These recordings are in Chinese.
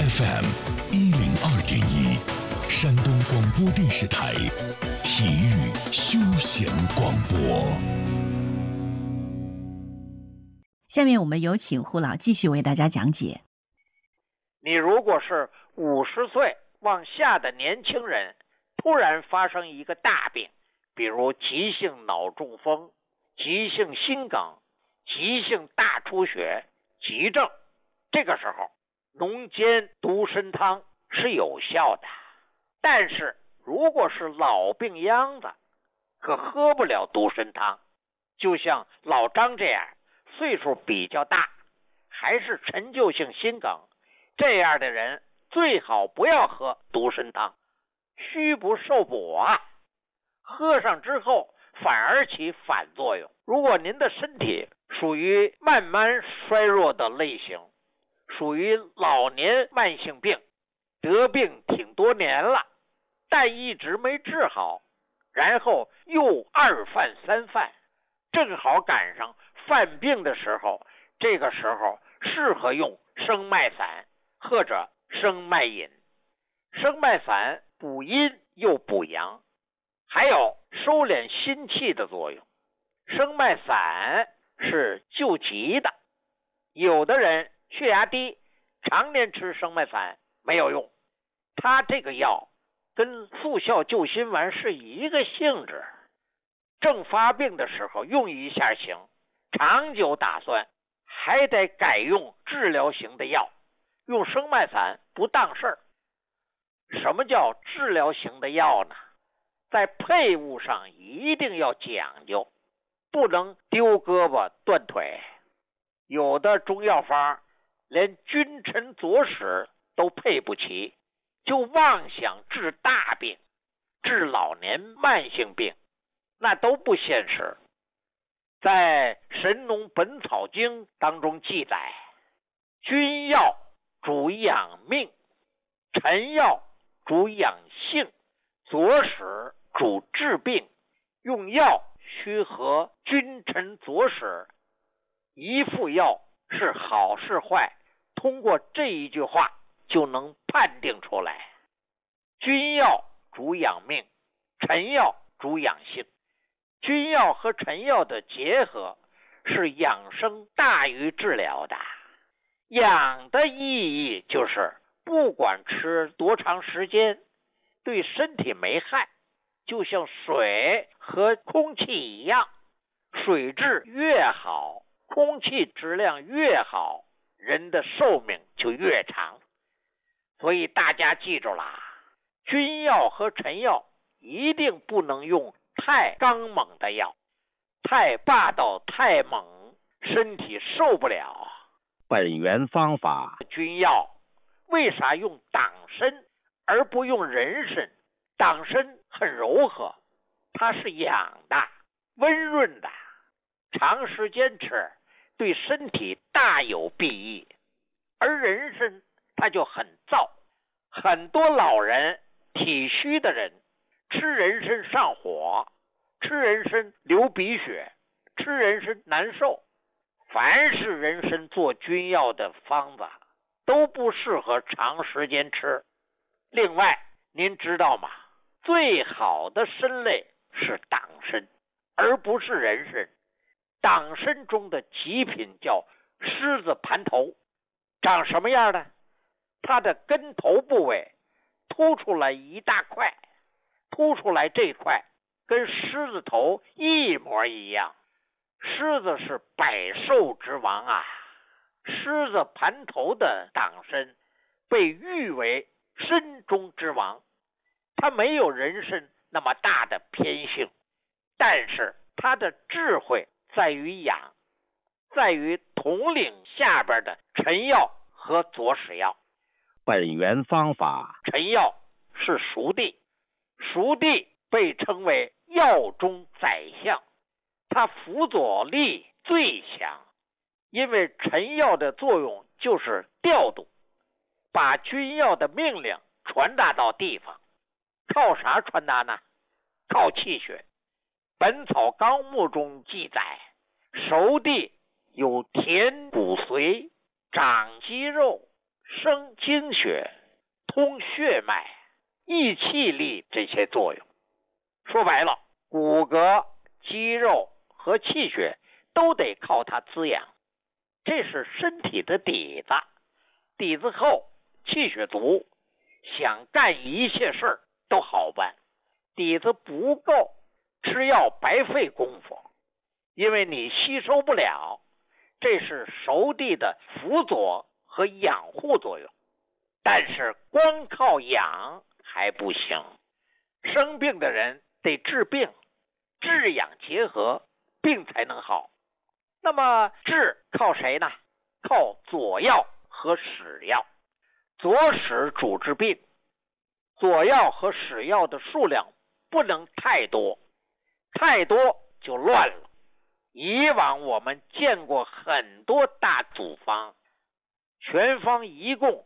FM102.1，山东广播电视台体育休闲广播。 下面我们有请胡老继续为大家讲解。 你如果是50岁往下的年轻人，突然发生一个大病，比如急性脑中风、急性心梗、急性大出血、急症，这个时候浓煎独参汤是有效的。但是如果是老病秧子，可喝不了独参汤。就像老张这样岁数比较大，还是陈旧性心梗，这样的人最好不要喝独参汤，虚不受补啊，喝上之后反而起反作用。如果您的身体属于慢慢衰弱的类型，属于老年慢性病，得病挺多年了，但一直没治好，然后又二犯三犯，正好赶上犯病的时候，这个时候适合用生脉散或者生脉饮。生脉散补阴又补阳，还有收敛心气的作用。生脉散是救急的，有的人血压低，常年吃生脉散没有用，它这个药跟速效救心丸是一个性质，正发病的时候用一下行，长久打算还得改用治疗型的药，用生脉散不当事儿。什么叫治疗型的药呢？在配伍上一定要讲究，不能丢胳膊断腿。有的中药方连君臣佐使都配不齐，就妄想治大病，治老年慢性病，那都不现实。在《神农本草经》当中记载，君药主养命，臣药主养性，佐使主治病。用药须合君臣佐使，一副药是好是坏，通过这一句话就能判定出来。君药主养命，臣药主养性。君药和臣药的结合是养生大于治疗的。养的意义就是不管吃多长时间，对身体没害，就像水和空气一样，水质越好，空气质量越好，人的寿命就越长。所以大家记住啦，君药和臣药一定不能用太刚猛的药，太霸道太猛，身体受不了。 本源方法， 君药为啥用党参而不用人参？党参很柔和，它是养的、温润的，长时间吃对身体大有裨益。而人参它就很燥，很多老人、体虚的人吃人参上火，吃人参流鼻血，吃人参难受。凡是人参做君药的方子都不适合长时间吃。另外，您知道吗？最好的参类是党参，而不是人参。党参中的极品叫狮子盘头，长什么样呢？它的根头部位凸出来一大块，凸出来这块跟狮子头一模一样。狮子是百兽之王啊，狮子盘头的党参被誉为参中之王。它没有人参那么大的偏性，但是它的智慧在于养，在于统领下边的臣药和佐使药。 本源方法， 臣药是熟地，熟地被称为药中宰相，它辅佐力最强，因为臣药的作用就是调度，把君药的命令传达到地方。靠啥传达呢？靠气血。本草纲目中记载，熟地有填骨髓、长肌肉、 生精血、通血脉、益气力这些作用。说白了，骨骼、肌肉和气血都得靠它滋养，这是身体的底子。底子厚，气血足，想干一切事儿都好办。底子不够，吃药白费功夫，因为你吸收不了，这是熟地的辅佐和养护作用。但是光靠养还不行，生病的人得治病，治养结合，病才能好。那么治靠谁呢？靠佐药和使药。佐使主治病，佐药和使药的数量不能太多，太多就乱了。以往我们见过很多大组方，全方一共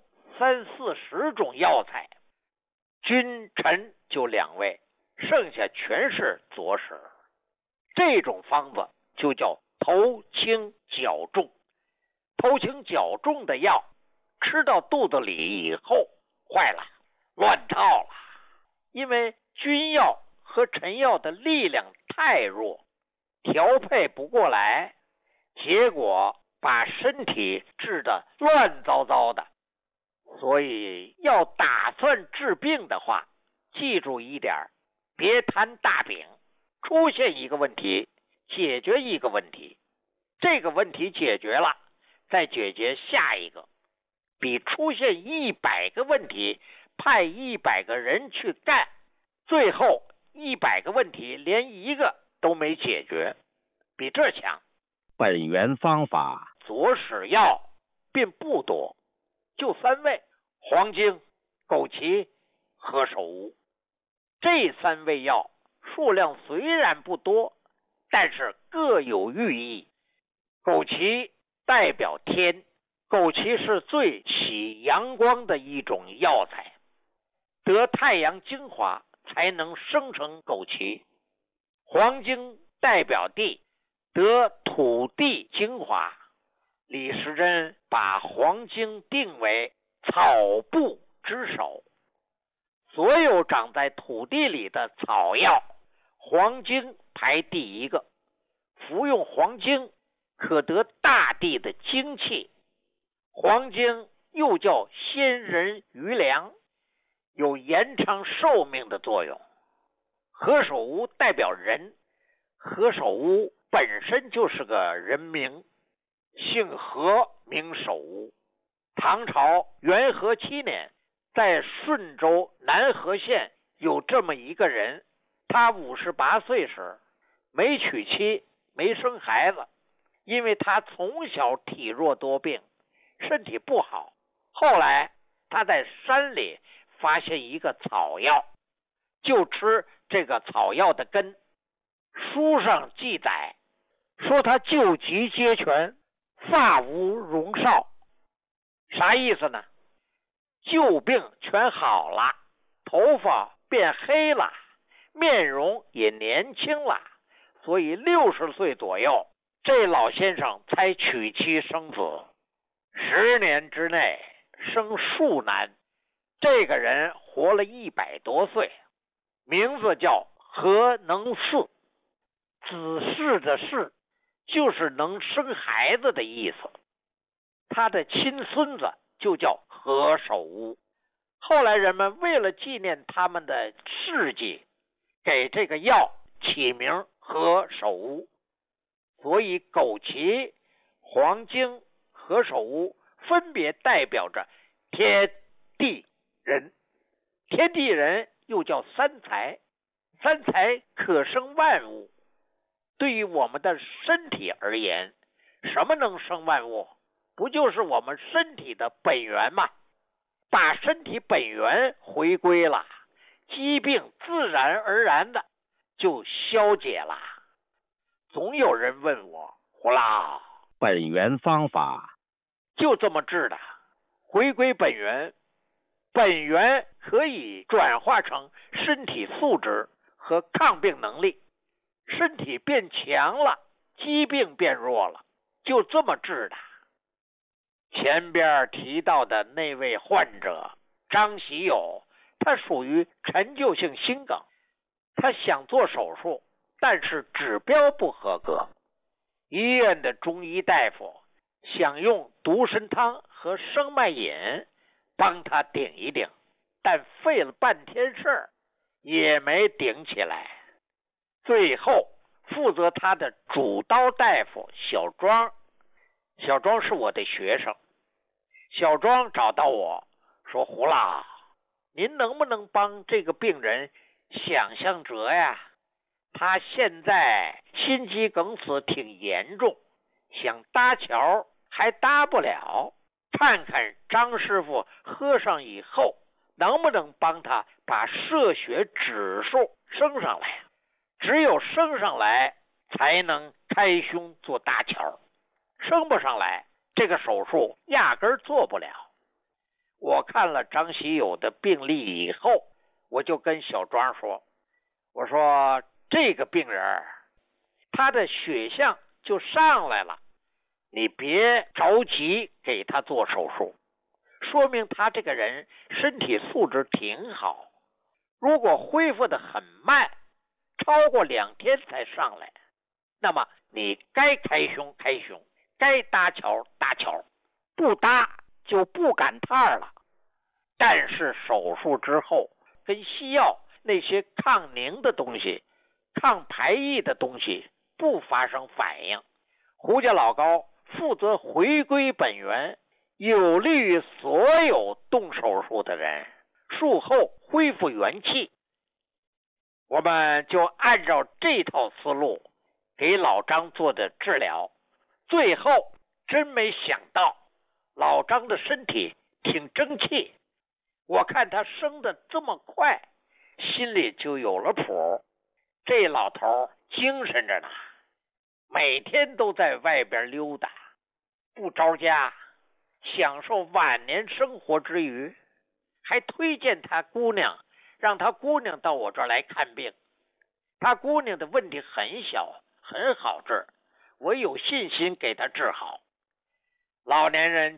30-40种药材，君臣就2位，剩下全是佐使。这种方子就叫头轻脚重。头轻脚重的药吃到肚子里以后坏了，乱套了。因为君药和臣药的力量太弱，调配不过来，结果把身体治得乱糟糟的。所以要打算治病的话，记住一点，别摊大饼，出现一个问题解决一个问题，这个问题解决了再解决下一个，比出现100个问题派100个人去干，最后100个问题连一个都没解决，比这强。 本源方法佐使药并不多，就3味：黄精、枸杞、何首乌。这3味药数量虽然不多，但是各有寓意。枸杞代表天，枸杞是最起阳光的一种药材，得太阳精华才能生成枸杞。黄精代表地，得土地精华。李时珍把黄精定为草部之首，所有长在土地里的草药，黄精排第1个。服用黄精可得大地的精气。黄精又叫仙人余粮，有延长寿命的作用。何首乌代表人，何首乌本身就是个人名，姓何名首乌。唐朝元和7年，在顺州南河县有这么一个人，他58岁时没娶妻，没生孩子，因为他从小体弱多病，身体不好。后来他在山里发现一个草药，就吃这个草药的根。书上记载说他救急皆全，发无荣少。啥意思呢？旧病全好了，头发变黑了，面容也年轻了，所以60岁左右，这老先生才娶妻生子。10年之内生数男，这个人活了100多岁，名字叫何能嗣。子嗣的嗣就是能生孩子的意思。他的亲孙子就叫何首乌。后来人们为了纪念他们的事迹，给这个药起名何首乌。所以枸杞、黄精、何首乌分别代表着天地人。天地人又叫三才，三才可生万物。对于我们的身体而言，什么能生万物？不就是我们身体的本源吗？把身体本源回归了，疾病自然而然的就消解了。总有人问我，胡老， 本源方法就这么治的？回归本源，本源可以转化成身体素质和抗病能力，身体变强了，疾病变弱了，就这么治的。 前边提到的那位患者张喜友，他属于陈旧性心梗，他想做手术，但是指标不合格。医院的中医大夫想用独参汤和生脉饮帮他顶一顶，但费了半天事儿也没顶起来。最后负责他的主刀大夫小庄，小庄是我的学生，小庄找到我说：胡老，您能不能帮这个病人想象辙呀？他现在心肌梗死挺严重，想搭桥还搭不了，看看张师傅喝上以后能不能帮他把射血指数升上来，只有升上来才能开胸做搭桥，升不上来这个手术压根做不了。我看了张喜友的病历以后，我就跟小庄说，我说这个病人他的血象就上来了，你别着急给他做手术，说明他这个人身体素质挺好。如果恢复得很慢，超过2天才上来，那么你该开胸开胸，该搭桥搭桥，不搭就不赶趟了。但是手术之后跟西药那些抗凝的东西、抗排异的东西不发生反应，胡家老高负责回归本源，有利于所有动手术的人术后恢复元气。我们就按照这套思路给老张做的治疗，最后真没想到老张的身体挺争气，我看他升得这么快，心里就有了谱。这老头精神着呢，每天都在外边溜达，不着家，享受晚年生活之余，还推荐他姑娘，让他姑娘到我这儿来看病。他姑娘的问题很小，很好治，我有信心给他治好。老年人